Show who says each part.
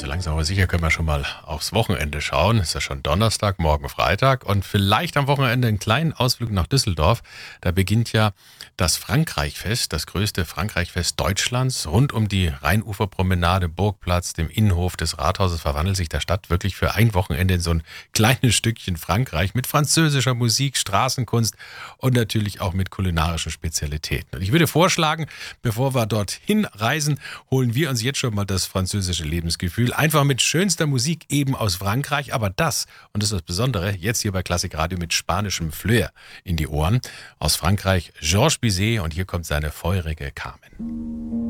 Speaker 1: Also langsam aber sicher können wir schon mal aufs Wochenende schauen. Es ist ja schon Donnerstag, morgen Freitag und vielleicht am Wochenende einen kleinen Ausflug nach Düsseldorf. Da beginnt ja das Frankreichfest, das größte Frankreichfest Deutschlands. Rund um die Rheinuferpromenade, Burgplatz, dem Innenhof des Rathauses verwandelt sich der Stadt wirklich für ein Wochenende in so ein kleines Stückchen Frankreich mit französischer Musik, Straßenkunst und natürlich auch mit kulinarischen Spezialitäten. Und ich würde vorschlagen, bevor wir dorthin reisen, holen wir uns jetzt schon mal das französische Lebensgefühl. Einfach mit schönster Musik eben aus Frankreich, aber das, und das ist das Besondere, jetzt hier bei Klassik Radio mit spanischem Flair in die Ohren. Aus Frankreich Georges Bizet und hier kommt seine feurige Carmen.